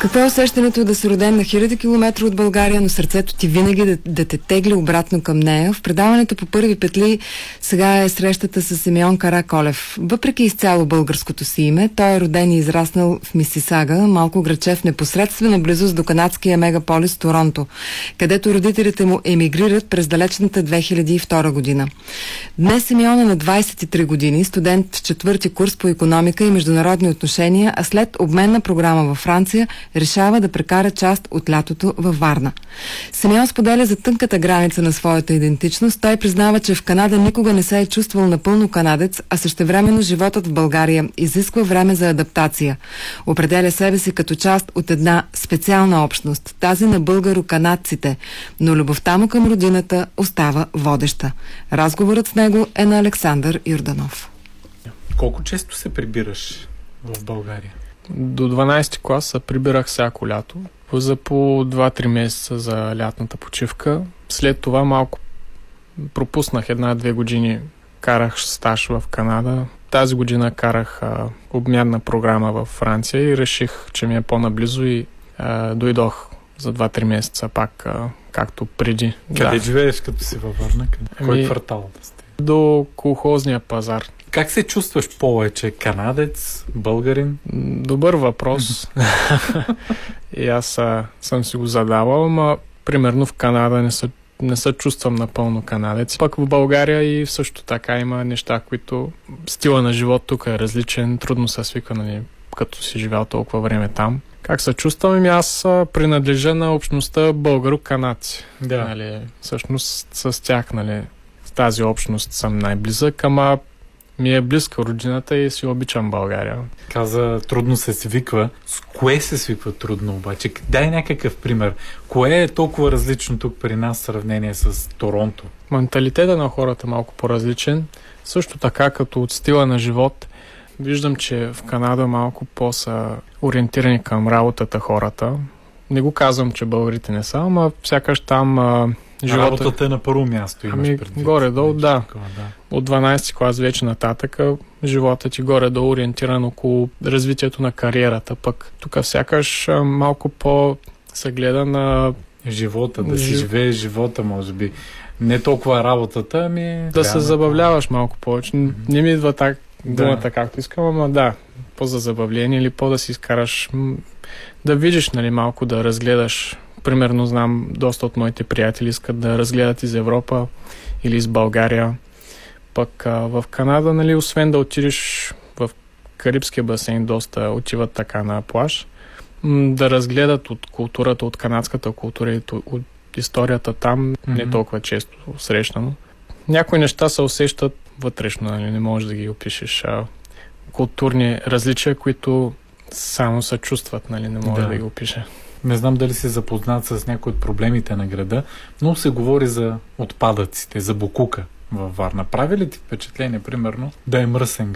Какво е усещането да си роден на хиляди километра от България, но сърцето ти винаги да те тегли обратно към нея? В предаването по първи петли сега е срещата с Симеон Караколев. Въпреки изцяло българското си име, той е роден и израснал в Мисисага, малко градче в непосредствена близост до канадския мегаполис Торонто, където родителите му емигрират през далечната 2002 година. Днес Симеон е на 23 години, студент в четвърти курс по икономика и международни отношения, а след обменна програма във Франция решава да прекара част от лятото във Варна. Симеон споделя за тънката граница на своята идентичност. Той признава, че в Канада никога не се е чувствал напълно канадец, а същевременно животът в България изисква време за адаптация. Определя себе си като част от една специална общност, тази на българо-канадците, но любовта му към родината остава водеща. Разговорът с него е на Александър Юрданов. Колко често се прибираш в България? До 12 клас се прибирах всяко лято. За по 2-3 месеца за лятната почивка. След това малко пропуснах 1-2 години. Карах стаж в Канада. Тази година карах обмянна програма във Франция и реших, че ми е по-наблизо и дойдох за 2-3 месеца пак, както преди. Къде живееш, като си във Варна? Кой квартал да сте? До колхозния пазар. Как се чувстваш повече? Канадец? Българин? Добър въпрос. И аз съм си го задавал, но примерно в Канада не се чувствам напълно канадец. Пък в България и също така има неща, които стила на живот тук е различен, трудно се свиква, нали, като си живял толкова време там. Как се чувствам? Аз принадлежа на общността българо-канадци. Да. Нали, всъщност с тях, нали, в тази общност съм най-близък, ама ми е близка родината и си обичам България. Каза, трудно се свиква. С кое се свиква трудно обаче? Дай някакъв пример. Кое е толкова различно тук при нас в сравнение с Торонто? Менталитета на хората е малко по-различен. Също така, като от стила на живот, виждам, че в Канада малко по-са ориентирани към работата хората. Не го казвам, че българите не са, ама сякаш там работата е на първо място. Имаш предвид. Горе-долу, да. От 12 клас вече нататък живота ти горе-долу ориентиран около развитието на кариерата. Пък тук сякаш малко по-се гледа на живота, да си живееш живота, може би. Не толкова работата, ами... Да се забавляваш малко повече. Не ми идва думата както искам, ама да, по-за забавление или по-да си изкараш, да видиш, нали, малко да разгледаш. Примерно знам, доста от моите приятели искат да разгледат из Европа или из България. Пък в Канада, нали, освен да отидеш в Карибския басейн, доста отиват така на плаж, да разгледат от културата, от канадската култура и от историята там, не толкова често срещано. Някои неща се усещат вътрешно, нали, не можеш да ги опишеш. Културни различия, които само се чувстват, нали, не може да ги опише. Не знам дали си запознат с някои от проблемите на града, но се говори за отпадъците, за бокука във Варна. Прави ли ти впечатление, примерно, да е мръсен